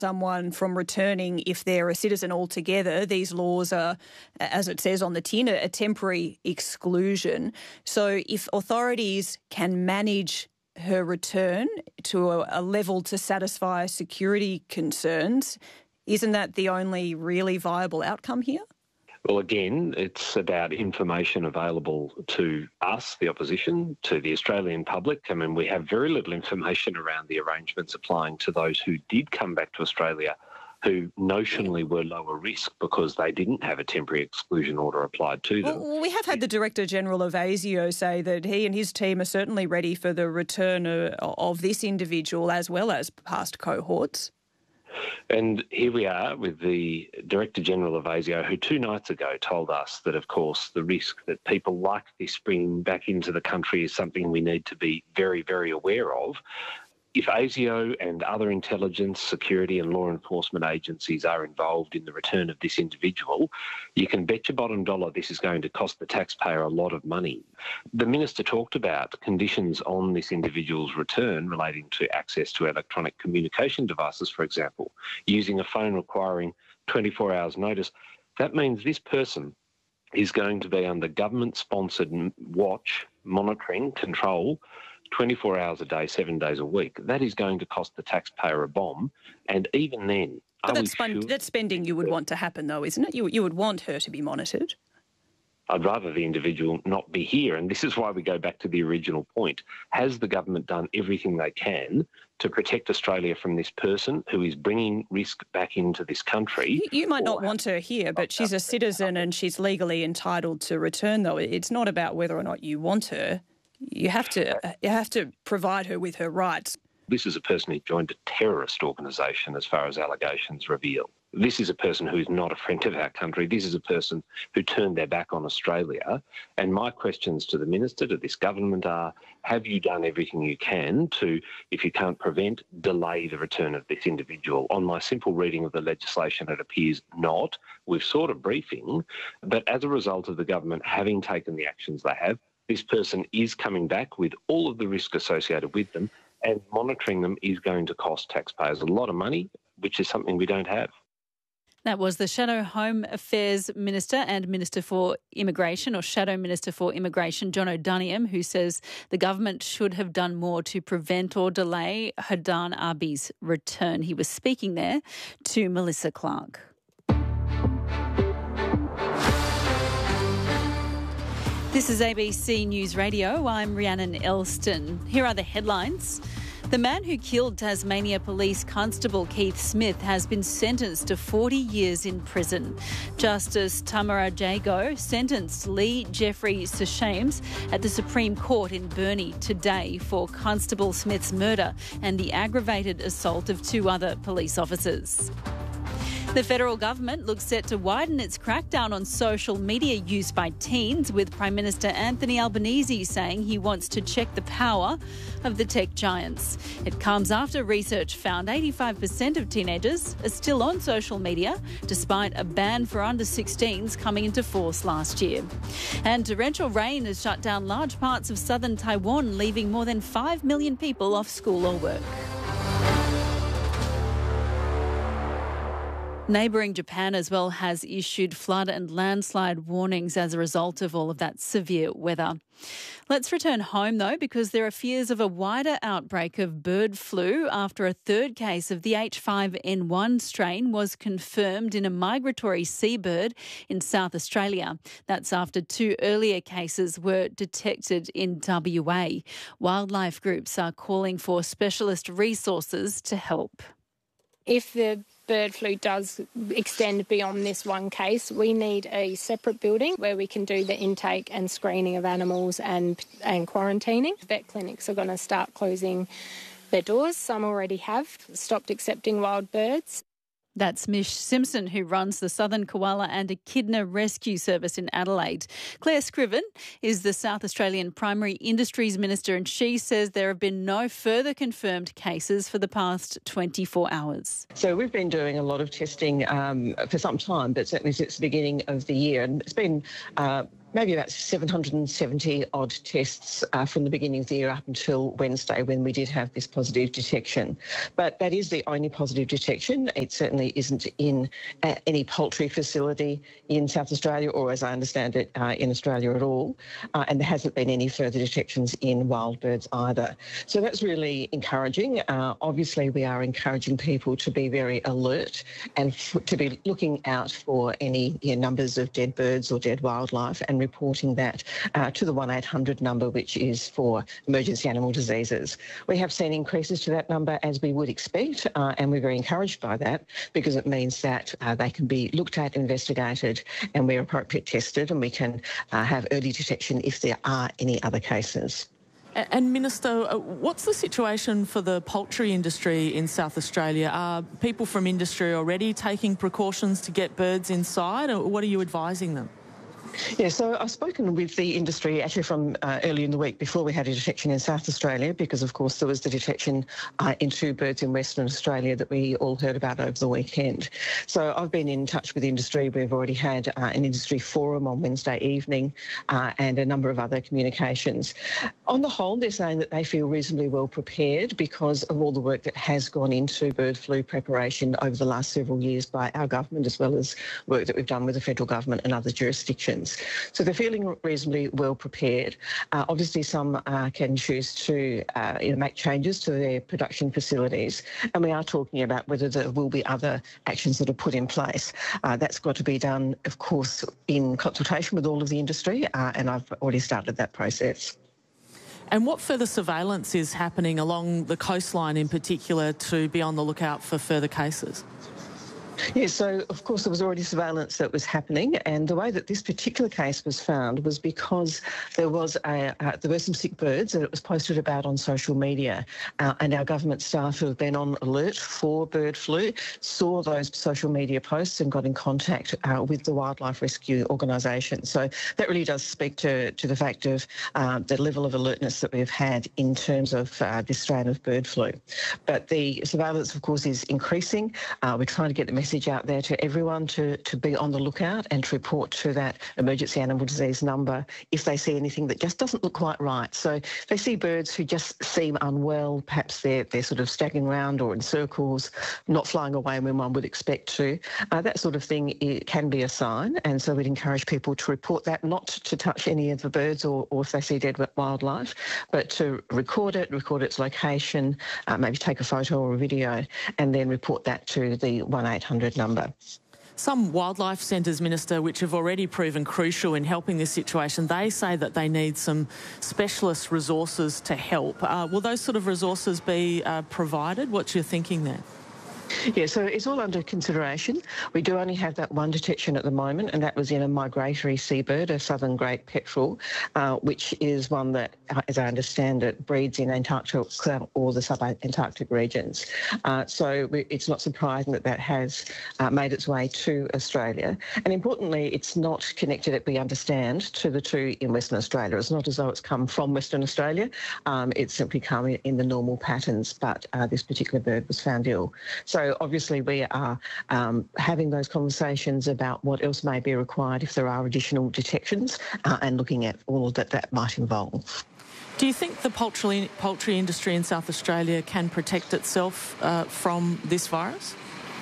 someone from returning if they're a citizen altogether. These laws are, as it says on the tin, a temporary exclusion. So if authorities can manage her return to a level to satisfy security concerns, isn't that the only really viable outcome here? Well, again, it's about information available to us, the opposition, to the Australian public. I mean, we have very little information around the arrangements applying to those who did come back to Australia who notionally were lower risk because they didn't have a temporary exclusion order applied to them. Well, we have had the Director-General of ASIO say that he and his team are certainly ready for the return of this individual as well as past cohorts. And here we are with the Director-General of ASIO, who 2 nights ago told us that, of course, the risk that people like this bring back into the country is something we need to be very, very aware of. If ASIO and other intelligence, security and law enforcement agencies are involved in the return of this individual, you can bet your bottom dollar this is going to cost the taxpayer a lot of money. The Minister talked about conditions on this individual's return relating to access to electronic communication devices, for example, using a phone requiring 24 hours notice. That means this person is going to be under government-sponsored watch, monitoring, control, 24 hours a day, 7 days a week. That is going to cost the taxpayer a bomb. And even then... But that's spending you would want to happen, though, isn't it? You would want her to be monitored. I'd rather the individual not be here. And this is why we go back to the original point. Has the government done everything they can to protect Australia from this person who is bringing risk back into this country? You might not want her here, but she's a citizen and she's legally entitled to return, though. It's not about whether or not you want her. You have to provide her with her rights. This is a person who joined a terrorist organisation as far as allegations reveal. This is a person who is not a friend of our country. This is a person who turned their back on Australia. And my questions to the Minister, to this government are, have you done everything you can to, if you can't prevent, delay the return of this individual? On my simple reading of the legislation, it appears not. We've sought a briefing, but as a result of the government having taken the actions they have, this person is coming back with all of the risk associated with them, and monitoring them is going to cost taxpayers a lot of money, which is something we don't have. That was the Shadow Home Affairs Minister and Minister for Immigration, or Shadow Minister for Immigration, John O'Doniam, who says the government should have done more to prevent or delay Hadan Abi's return. He was speaking there to Melissa Clark. This is ABC News Radio. I'm Rhiannon Elston. Here are the headlines. The man who killed Tasmania Police Constable Keith Smith has been sentenced to 40 years in prison. Justice Tamara Jago sentenced Lee Jeffrey Seshames at the Supreme Court in Burnie today for Constable Smith's murder and the aggravated assault of 2 other police officers. The federal government looks set to widen its crackdown on social media use by teens, with Prime Minister Anthony Albanese saying he wants to check the power of the tech giants. It comes after research found 85% of teenagers are still on social media, despite a ban for under-16s coming into force last year. And torrential rain has shut down large parts of southern Taiwan, leaving more than 5 million people off school or work. Neighbouring Japan as well has issued flood and landslide warnings as a result of all of that severe weather. Let's return home though, because there are fears of a wider outbreak of bird flu after a 3rd case of the H5N1 strain was confirmed in a migratory seabird in South Australia. That's after 2 earlier cases were detected in WA. Wildlife groups are calling for specialist resources to help. If the bird flu does extend beyond this one case, we need a separate building where we can do the intake and screening of animals and quarantining. Vet clinics are going to start closing their doors. Some already have stopped accepting wild birds. That's Mish Simpson, who runs the Southern Koala and Echidna Rescue Service in Adelaide. Claire Scriven is the South Australian Primary Industries Minister, and she says there have been no further confirmed cases for the past 24 hours. So we've been doing a lot of testing for some time, but certainly since the beginning of the year. And it's been maybe about 770 odd tests from the beginning of the year up until Wednesday, when we did have this positive detection. But that is the only positive detection. It certainly isn't in any poultry facility in South Australia, or as I understand it, in Australia at all. And there hasn't been any further detections in wild birds either. So that's really encouraging. Obviously, we are encouraging people to be very alert and to be looking out for any numbers of dead birds or dead wildlife, and reporting that to the 1800 number, which is for emergency animal diseases. We have seen increases to that number, as we would expect, and we're very encouraged by that, because it means that they can be looked at, investigated, and where appropriate tested, and we can have early detection if there are any other cases. And Minister, what's the situation for the poultry industry in South Australia? Are people from industry already taking precautions to get birds inside, or what are you advising them? Yeah, so I've spoken with the industry actually from early in the week, before we had a detection in South Australia, because of course there was the detection in 2 birds in Western Australia that we all heard about over the weekend. So I've been in touch with industry. We've already had an industry forum on Wednesday evening and a number of other communications. On the whole, they're saying that they feel reasonably well prepared because of all the work that has gone into bird flu preparation over the last several years by our government, as well as work that we've done with the federal government and other jurisdictions. So they're feeling reasonably well prepared. Obviously, some can choose to make changes to their production facilities, and we are talking about whether there will be other actions that are put in place. That's got to be done, of course, in consultation with all of the industry, and I've already started that process. And what further surveillance is happening along the coastline in particular to be on the lookout for further cases? Yeah, so of course there was already surveillance that was happening, and the way that this particular case was found was because there were some sick birds that it was posted about on social media, and our government staff who have been on alert for bird flu saw those social media posts and got in contact with the wildlife rescue organisation. So that really does speak to the fact of the level of alertness that we've had in terms of this strain of bird flu. But the surveillance, of course, is increasing. We're trying to get the message out there to everyone to be on the lookout and to report to that emergency animal disease number if they see anything that just doesn't look quite right. So if they see birds who just seem unwell, perhaps they're sort of staggering around or in circles, not flying away when one would expect to, that sort of thing, it can be a sign. And so we'd encourage people to report that, not to touch any of the birds or if they see dead wildlife, but to record its location, maybe take a photo or a video, and then report that to the 1800 number. Some wildlife centres, Minister, which have already proven crucial in helping this situation, they say that they need some specialist resources to help. Will those sort of resources be provided? What's your thinking there? Yeah, so it's all under consideration. We do only have that one detection at the moment, and that was in a migratory seabird, a southern great petrel, which is one that, as I understand it, breeds in Antarctica or the sub-Antarctic regions. So it's not surprising that has made its way to Australia. And importantly, it's not connected, we understand, to the 2 in Western Australia. It's not as though it's come from Western Australia. It's simply come in the normal patterns, but this particular bird was found ill. So obviously we are having those conversations about what else may be required if there are additional detections and looking at all that might involve. Do you think the poultry industry in South Australia can protect itself from this virus?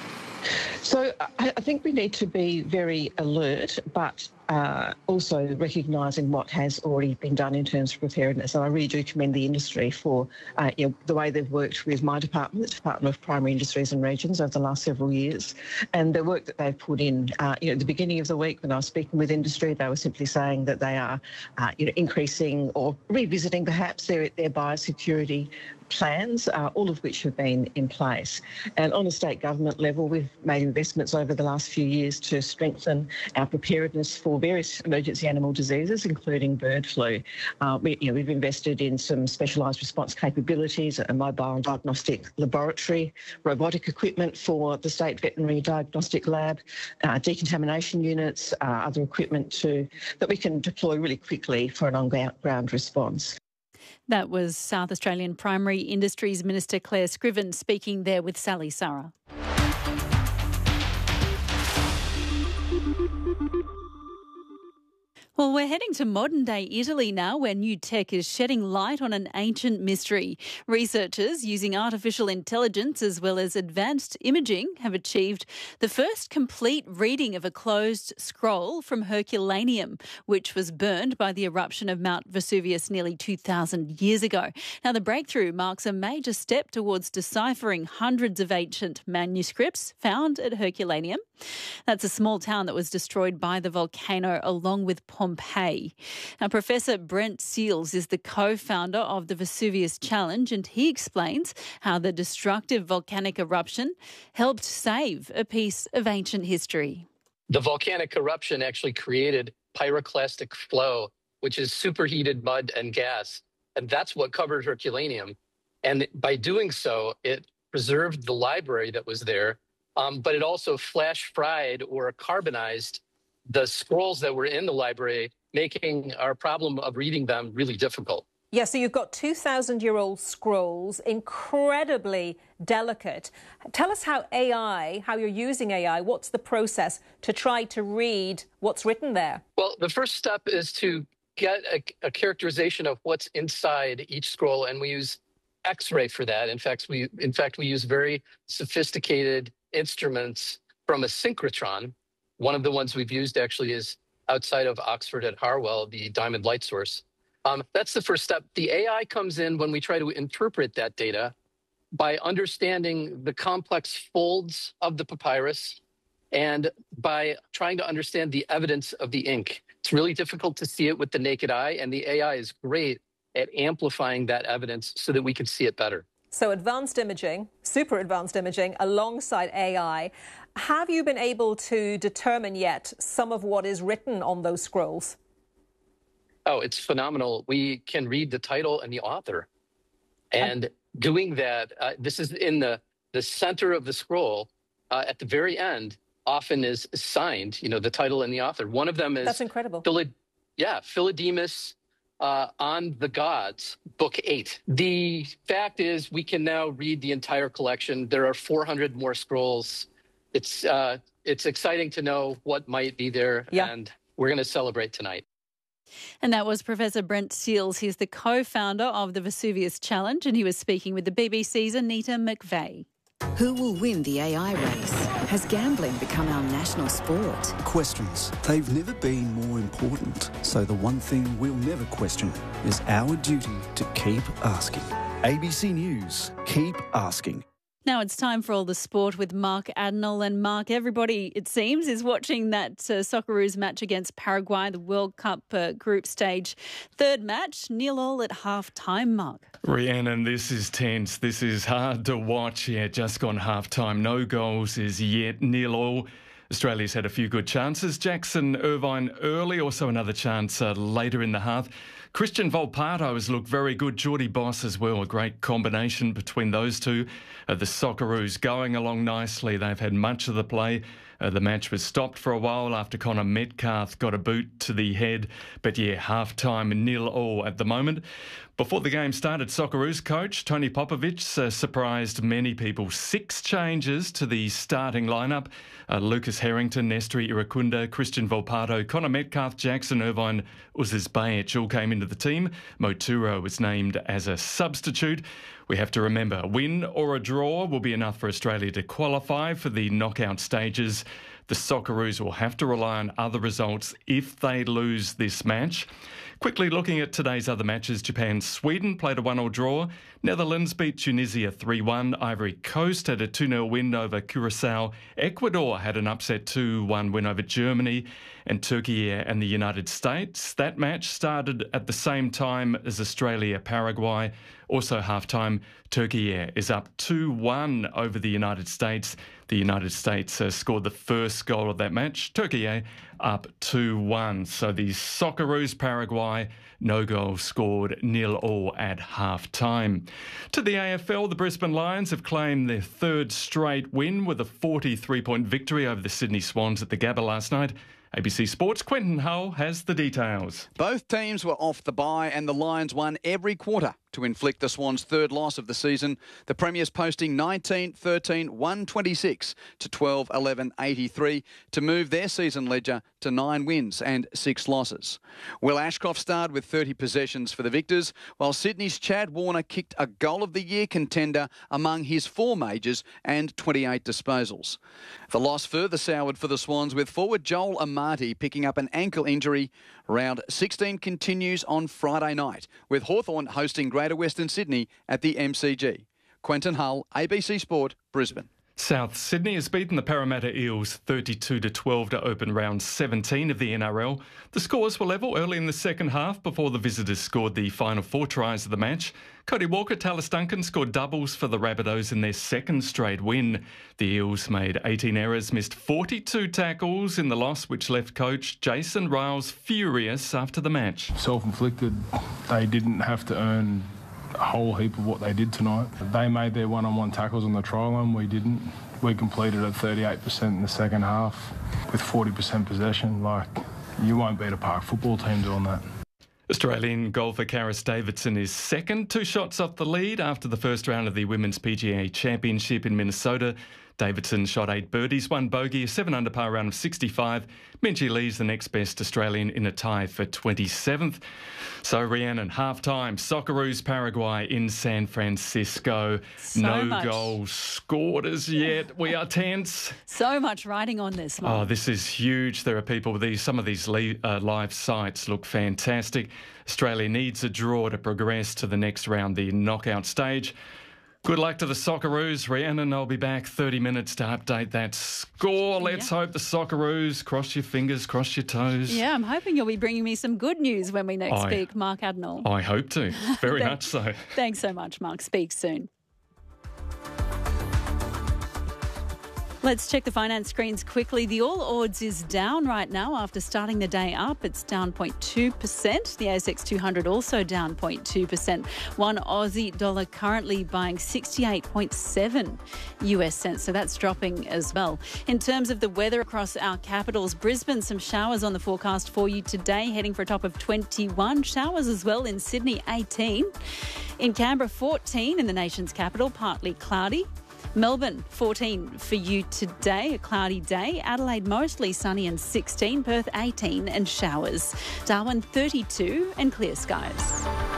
So I think we need to be very alert, but also recognising what has already been done in terms of preparedness. And I really do commend the industry for the way they've worked with my department, the Department of Primary Industries and Regions, over the last several years, and the work that they've put in. At the beginning of the week when I was speaking with industry, they were simply saying that they are increasing or revisiting perhaps their biosecurity plans, all of which have been in place. And on a state government level, we've made investments over the last few years to strengthen our preparedness for various emergency animal diseases, including bird flu. We've invested in some specialised response capabilities, a mobile diagnostic laboratory, robotic equipment for the State Veterinary Diagnostic Lab, decontamination units, other equipment that we can deploy really quickly for an on-ground response. That was South Australian Primary Industries Minister Claire Scriven speaking there with Sally Surra. Well, we're heading to modern-day Italy now, where new tech is shedding light on an ancient mystery. Researchers using artificial intelligence as well as advanced imaging have achieved the first complete reading of a closed scroll from Herculaneum, which was burned by the eruption of Mount Vesuvius nearly 2,000 years ago. Now, the breakthrough marks a major step towards deciphering hundreds of ancient manuscripts found at Herculaneum. That's a small town that was destroyed by the volcano along with Pompeii. Now, Professor Brent Seals is the co-founder of the Vesuvius Challenge, and he explains how the destructive volcanic eruption helped save a piece of ancient history. The volcanic eruption actually created pyroclastic flow, which is superheated mud and gas, and that's what covered Herculaneum. And by doing so, it preserved the library that was there, but it also flash fried or carbonized the scrolls that were in the library, making our problem of reading them really difficult. Yeah, so you've got 2,000-year-old scrolls, incredibly delicate. Tell us how you're using AI, what's the process to try to read what's written there? Well, the first step is to get a characterization of what's inside each scroll, and we use X-ray for that. In fact, we use very sophisticated instruments from a synchrotron. One of the ones we've used actually is outside of Oxford at Harwell, the Diamond Light Source. That's the first step. The AI comes in when we try to interpret that data by understanding the complex folds of the papyrus and by trying to understand the evidence of the ink. It's really difficult to see it with the naked eye, and the AI is great at amplifying that evidence so that we can see it better. So advanced imaging, super advanced imaging, alongside AI. Have you been able to determine yet some of what is written on those scrolls? Oh, it's phenomenal. We can read the title and the author. And doing that, this is in the center of the scroll, at the very end, often is signed, the title and the author. One of them is... That's incredible. Philodemus on the Gods, Book 8. The fact is we can now read the entire collection. There are 400 more scrolls. It's exciting to know what might be there, and we're going to celebrate tonight. And that was Professor Brent Seals. He's the co-founder of the Vesuvius Challenge, and he was speaking with the BBC's Anita McVeigh. Who will win the AI race? Has gambling become our national sport? Questions. They've never been more important. So the one thing we'll never question is our duty to keep asking. ABC News. Keep asking. Now it's time for all the sport with Mark Adenall. And Mark, everybody, it seems, is watching that Socceroos match against Paraguay, the World Cup group stage third match, 0-0 at half-time, Mark. Rhiannon, this is tense. This is hard to watch. Yeah, just gone half-time. No goals as yet, 0-0. Australia's had a few good chances. Jackson Irvine early, also another chance later in the half. Christian Volpato has looked very good. Geordie Boss as well. A great combination between those two. The Socceroos going along nicely. They've had much of the play. The match was stopped for a while after Connor Metcalf got a boot to the head. But yeah, half-time 0-0 at the moment. Before the game started, Socceroos coach Tony Popovic surprised many people. 6 changes to the starting lineup. Lucas Harrington, Nestri Irakunda, Christian Volpato, Connor Metcalf, Jackson Irvine, Uzis Bayic all came into the team. Moturo was named as a substitute. We have to remember, a win or a draw will be enough for Australia to qualify for the knockout stages. The Socceroos will have to rely on other results if they lose this match. Quickly looking at today's other matches, Japan-Sweden played a 1-1 draw. Netherlands beat Tunisia 3-1. Ivory Coast had a 2-0 win over Curaçao. Ecuador had an upset 2-1 win over Germany. And Turkey and the United States. That match started at the same time as Australia-Paraguay. Also half-time, Turkey is up 2-1 over the United States. The United States scored the first goal of that match. Turkey up 2-1. So the Socceroos Paraguay, no goals scored, 0-0 at half-time. To the AFL, the Brisbane Lions have claimed their third straight win with a 43-point victory over the Sydney Swans at the Gabba last night. ABC Sports' Quentin Hull has the details. Both teams were off the bye and the Lions won every quarter to inflict the Swans' third loss of the season. The Premiers posting 19-13, 126 to 12-11, 83 to move their season ledger to 9 wins and 6 losses. Will Ashcroft starred with 30 possessions for the Victors, while Sydney's Chad Warner kicked a Goal of the Year contender among his 4 majors and 28 disposals. The loss further soured for the Swans, with forward Joel Amati picking up an ankle injury. Round 16 continues on Friday night, with Hawthorn hosting Greater Western Sydney at the MCG. Quentin Hull, ABC Sport, Brisbane. South Sydney has beaten the Parramatta Eels 32-12 to open round 17 of the NRL. The scores were level early in the second half before the visitors scored the final 4 tries of the match. Cody Walker, Tallis Duncan scored doubles for the Rabbitohs in their second straight win. The Eels made 18 errors, missed 42 tackles in the loss, which left coach Jason Riles furious after the match. Self-inflicted. They didn't have to earn a whole heap of what they did tonight. They made their one-on-one tackles on the try line. We didn't. We completed at 38% in the second half with 40% possession. You won't beat a park football team doing that. Australian golfer Karis Davidson is second, 2 shots off the lead after the first round of the Women's PGA Championship in Minnesota. Davidson shot 8 birdies, 1 bogey, a 7-under par round of 65. Minjee Lee's the next best Australian in a tie for 27th. So, Rhiannon, half-time, Socceroos Paraguay in San Francisco. No goals scored as yet. We are tense. So much writing on this, Mark. Oh, this is huge. There are people with some of these live sites look fantastic. Australia needs a draw to progress to the next round, the knockout stage. Good luck to the Socceroos. Rhiannon, I'll be back 30 minutes to update that score. Let's hope the Socceroos, cross your fingers, cross your toes. Yeah, I'm hoping you'll be bringing me some good news when we next speak, Mark Adenall. I hope to. Very much so. Thanks so much, Mark. Speak soon. Let's check the finance screens quickly. The All Ords is down right now after starting the day up. It's down 0.2%. The ASX 200 also down 0.2%. One Aussie dollar currently buying 68.7 US cents. So that's dropping as well. In terms of the weather across our capitals, Brisbane, some showers on the forecast for you today, heading for a top of 21. Showers as well in Sydney, 18. In Canberra, 14 in the nation's capital, partly cloudy. Melbourne, 14 for you today, a cloudy day. Adelaide, mostly sunny and 16. Perth, 18 and showers. Darwin, 32 and clear skies.